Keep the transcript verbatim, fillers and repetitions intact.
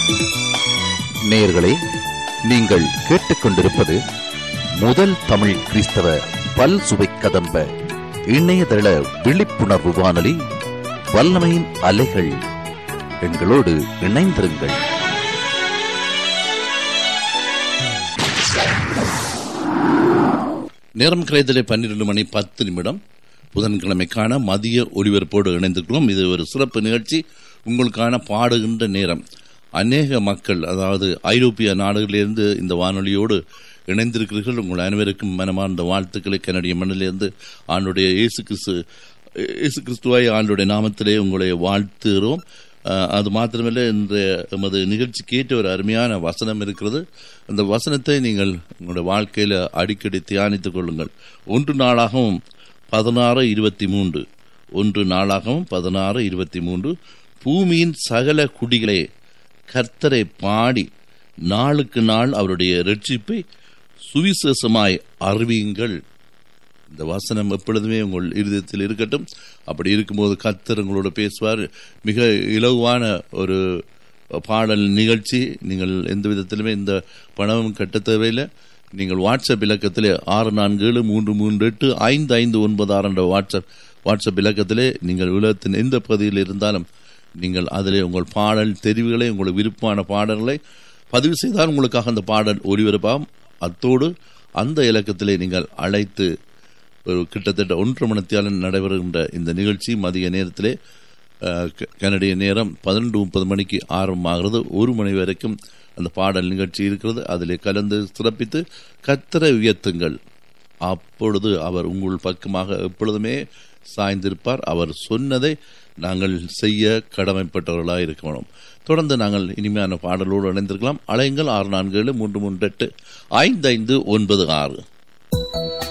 நேயர்களே, நீங்கள் கேட்டுக்கொண்டிருப்பது முதல் தமிழ் கிறிஸ்தவ பல் சுவை கதம்ப இணையதள விழிப்புணர்வு வானொலி வல்லமையின் அலைகள். எங்களோடு இணைந்திருங்கள். நேரம் கிடைத்தலே பன்னிரண்டு மணி பத்து நிமிடம் புதன்கிழமைக்கான மதிய ஒலிபரப்போடு இணைந்திருக்கிறோம். இது ஒரு சிறப்பு நிகழ்ச்சி, உங்களுக்கான பாடுகின்ற நேரம். அநேக மக்கள், அதாவது ஐரோப்பிய நாடுகளிலிருந்து இந்த வானொலியோடு இணைந்திருக்கிறீர்கள். உங்கள் அனைவருக்கும் மனமார்ந்த வாழ்த்துக்களை கனடிய மண்ணிலிருந்து ஆண்டுடைய இயேசு கிறிஸ்து இயேசு கிறிஸ்துவாய் ஆண்டுடைய நாமத்திலே உங்களை வாழ்த்துகிறோம். அது மாத்திரமல்ல, இன்றைய எமது நிகழ்ச்சிக்கு ஏற்ற ஒரு அருமையான வசனம் இருக்கிறது. அந்த வசனத்தை நீங்கள் உங்களுடைய வாழ்க்கையில் அடிக்கடி தியானித்துக் கொள்ளுங்கள். ஒன்று நாளாகவும் பதினாறு இருபத்தி மூன்று ஒன்று நாளாகவும் பதினாறு இருபத்தி மூன்று பூமியின் சகல குடிகளே கர்த்தரை பாடி நாளுக்கு நாள் அவருடைய இரட்சிப்பை சுவிசேஷமாய் அறிவியுங்கள். இந்த வசனம் எப்பொழுதுமே உங்கள் இருதயத்தில் இருக்கட்டும். அப்படி இருக்கும்போது கர்த்தர் உங்களோட பேசுவார். மிக இலகுவான ஒரு பாடல் நிகழ்ச்சி. நீங்கள் எந்த விதத்திலுமே இந்த பணமும் கட்ட தேவையில்லை. நீங்கள் வாட்ஸ்அப் இலக்கத்திலே ஆறு நான்கு ஏழு மூன்று மூன்று எட்டு ஐந்து ஐந்து ஒன்பது ஆறு என்ற வாட்ஸ்அப் வாட்ஸ்அப் இலக்கத்திலே நீங்கள் உலகத்தின் எந்த பகுதியில் இருந்தாலும் நீங்கள் அதிலே உங்கள் பாடல் தெரிவுகளை, உங்களுக்கு விருப்பமான பாடல்களை பதிவு செய்தால் உங்களுக்காக அந்த பாடல் ஒலிபரப்பாகும். அத்தோடு அந்த இலக்கத்திலே நீங்கள் அழைத்து ஒரு கிட்டத்தட்ட ஒன்று மணித்தியாலும் நடைபெறுகின்ற இந்த நிகழ்ச்சி மதிய நேரத்திலே கனடிய நேரம் பதினொன்று முப்பது மணிக்கு ஆரம்பமாகிறது. ஒரு மணி வரைக்கும் அந்த பாடல் நிகழ்ச்சி இருக்கிறது. அதிலே கலந்து சிறப்பித்து கர்த்தரை உயர்த்துங்கள். அப்பொழுது அவர் உங்கள் பக்கமாக எப்பொழுதுமே சாய்ந்திருப்பார். அவர் சொன்னதை நாங்கள் செய்ய கடமைப்பட்டவர்களாக இருக்கணும். தொடர்ந்து நாங்கள் இனிமையான பாடலோடு இணைந்திருக்கலாம். அலையுங்கள் ஆறு நான்கு ஏழு மூன்று மூன்று எட்டு ஐந்து ஐந்து ஒன்பது ஆறு.